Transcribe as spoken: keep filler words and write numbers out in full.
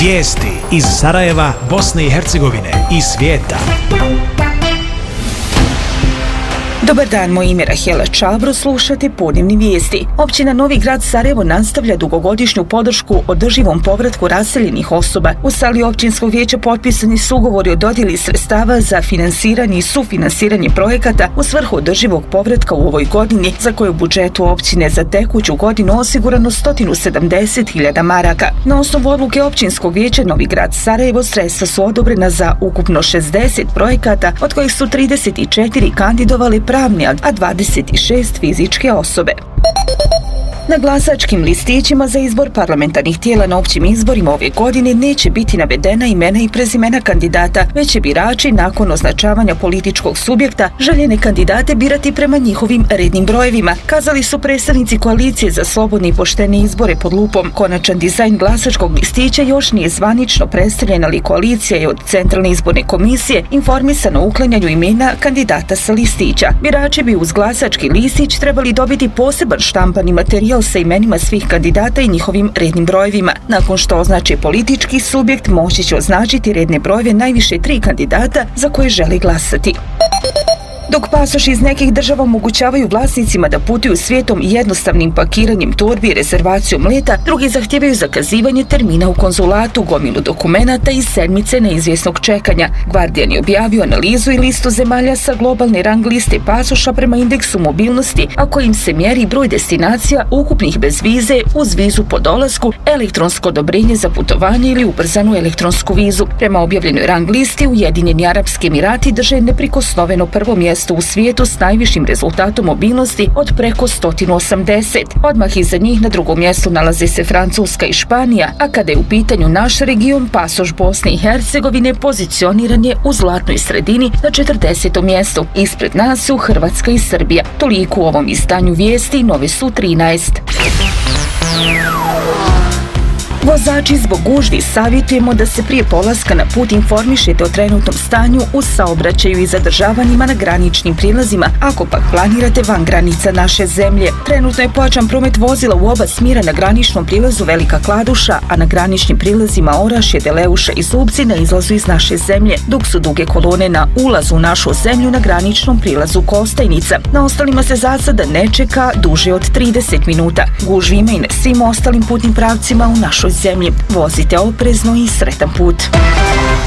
Vijesti iz Sarajeva, Bosne i Hercegovine i svijeta. Dobar dan, moje ime je Rahela Čabro, slušate podnevni vijesti. Općina Novi grad Sarajevo nastavlja dugogodišnju podršku održivom povratku raseljenih osoba. U sali općinskog vijeća potpisani su ugovori o dodjeli sredstava za finansiranje i sufinansiranje projekata u svrhu održivog povratka u ovoj godini, za koju u budžetu općine za tekuću godinu osigurano sto sedamdeset hiljada maraka. Na osnovu odluke općinskog vijeća Novi grad Sarajevo sredstva su odobrena za ukupno šezdeset projekata, od kojih su trideset četiri kandidovali pravni, a dvadeset šest fizičke osobe. Na glasačkim listićima za izbor parlamentarnih tijela na općim izborima ove godine neće biti navedena imena i prezimena kandidata, već će birači nakon označavanja političkog subjekta željene kandidate birati prema njihovim rednim brojevima, kazali su predstavnici koalicije za slobodne i poštene izbore pod lupom. Konačan dizajn glasačkog listića još nije zvanično predstavljen, ali koalicija je od Centralne izborne komisije informisana o uklanjanju imena kandidata sa listića. Birači bi uz glasački listić trebali dobiti poseban štampani materijal sa imenima svih kandidata i njihovim rednim brojevima. Nakon što označi politički subjekt, moći će označiti redne brojeve najviše tri kandidata za koje želi glasati. Dok pasoši iz nekih država omogućavaju vlasnicima da putuju svijetom jednostavnim pakiranjem torbi i rezervacijom leta, drugi zahtijevaju zakazivanje termina u konzulatu, gomilu dokumenata i sedmice neizvjesnog čekanja. Guardian je objavio analizu i listu zemalja sa globalne rang liste pasoša prema indeksu mobilnosti, a kojim se mjeri broj destinacija ukupnih bez vize, uz vizu po dolasku, elektronsko odobrenje za putovanje ili ubrzanu elektronsku vizu. Prema objavljenoj rang listi, Ujedinjeni Arapski Emirati drže neprikosnoveno prvo mjesto u svijetu s najvišim rezultatom mobilnosti od preko sto osamdeset. Odmah iza njih na drugom mjestu nalaze se Francuska i Španija, a kada je u pitanju naš region, pasoš Bosne i Hercegovine pozicioniran je u zlatnoj sredini na četrdesetom mjestu. Ispred nas su Hrvatska i Srbija. Toliko u ovom izdanju vijesti, nove su trinaest. Vozači, zbog gužvi savjetujemo da se prije polaska na put informišete o trenutnom stanju u saobraćaju i zadržavanjima na graničnim prilazima, ako pak planirate van granica naše zemlje. Trenutno je pojačan promet vozila u oba smjera na graničnom prilazu Velika Kladuša, a na graničnim prilazima Orašje, Deleuša i Zubci na izlazu iz naše zemlje, dok su duge kolone na ulazu u našu zemlju na graničnom prilazu Kostajnica. Na ostalima se za sada ne čeka duže od trideset minuta. Gužvi ima i na svim ostalim putnim pravcima u našoj zemlji. Vozite oprezno i sretan put.